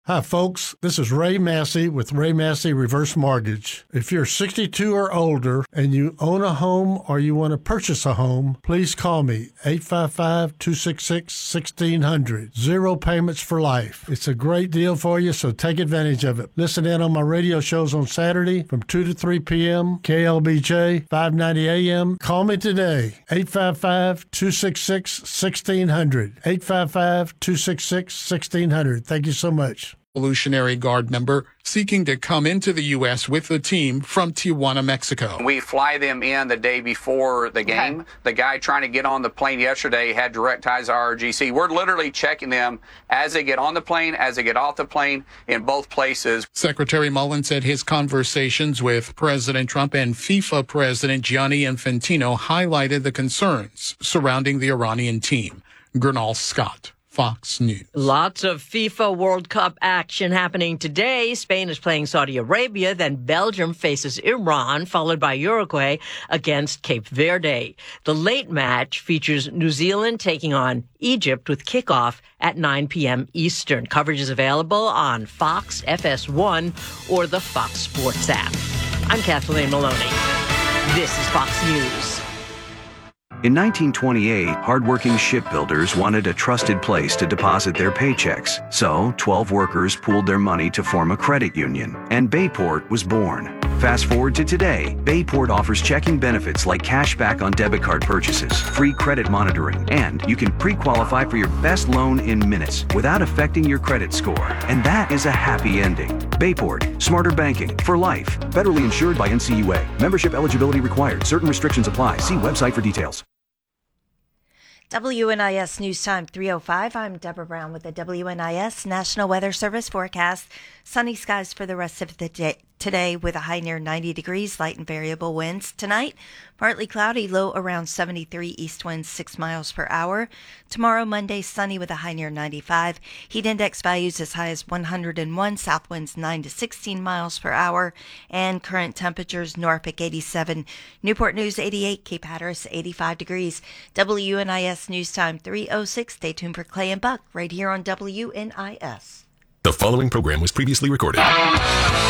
Hi, folks. This is Ray Massey with Ray Massey Reverse Mortgage. If you're 62 or older and you own a home or you want to purchase a home, please call me, 855-266-1600. Zero payments for life. It's a great deal for you, so take advantage of it. Listen in on my radio shows on Saturday from 2 to 3 p.m., KLBJ, 590 a.m. Call me today, 855-266-1600. 855-266-1600. Thank you so much. Revolutionary Guard member seeking to come into the U.S. with the team from Tijuana, Mexico. We fly them in the day before the game. Okay. The guy trying to get on the plane yesterday had direct ties to RGC. We're literally checking them as they get on the plane, as they get off the plane, in both places. Secretary Mullen said his conversations with President Trump and FIFA President Gianni Infantino highlighted the concerns surrounding the Iranian team. Gernal Scott, Fox News. Lots of FIFA World Cup action happening today. Spain is playing Saudi Arabia, then Belgium faces Iran, followed by Uruguay against Cape Verde. The late match features New Zealand taking on Egypt with kickoff at 9 p.m. Eastern. Coverage is available on Fox, FS1, or the Fox Sports app. I'm Kathleen Maloney. This is Fox News. In 1928, hardworking shipbuilders wanted a trusted place to deposit their paychecks. So, 12 workers pooled their money to form a credit union, and Bayport was born. Fast forward to today, Bayport offers checking benefits like cash back on debit card purchases, free credit monitoring, and you can pre-qualify for your best loan in minutes without affecting your credit score. And that is a happy ending. Bayport, smarter banking for life. Federally insured by NCUA. Membership eligibility required. Certain restrictions apply. See website for details. WNIS News Time 3:05. I'm Deborah Brown with the WNIS National Weather Service forecast. Sunny skies for the rest of the day today with a high near 90 degrees, light and variable winds. Tonight, partly cloudy, low around 73, east winds 6 miles per hour. Tomorrow, Monday, sunny with a high near 95. Heat index values as high as 101, south winds 9 to 16 miles per hour. And current temperatures, Norfolk 87, Newport News 88, Cape Hatteras 85 degrees. WNIS News Time 3:06. Stay tuned for Clay and Buck right here on WNIS. The following program was previously recorded.